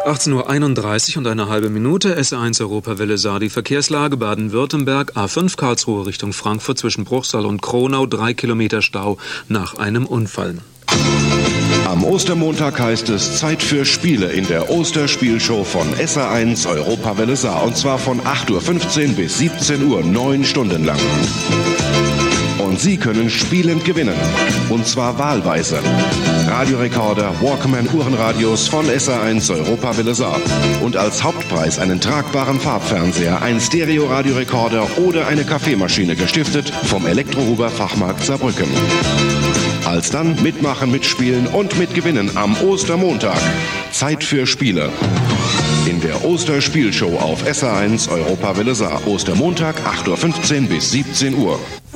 18:31 Uhr und eine halbe Minute, SR1 Europawelle Saar. Die Verkehrslage Baden-Württemberg, A5 Karlsruhe Richtung Frankfurt zwischen Bruchsal und Kronau, 3 Kilometer Stau nach einem Unfall. Am Ostermontag heißt es Zeit für Spiele in der Osterspielshow von SR1 Europawelle Saar. Und zwar von 8:15 Uhr bis 17 Uhr, 9 Stunden lang. Und Sie können spielend gewinnen. Und zwar wahlweise. Radiorekorder, Walkman, Uhrenradios von SR1 Europawelle Saar. Und als Hauptpreis einen tragbaren Farbfernseher, ein Stereo-Radiorekorder oder eine Kaffeemaschine, gestiftet vom Elektrohuber Fachmarkt Saarbrücken. Alsdann mitmachen, mitspielen und mitgewinnen am Ostermontag. Zeit für Spiele. In der Osterspielshow auf SR1 Europawelle Saar. Ostermontag 8:15 Uhr bis 17 Uhr.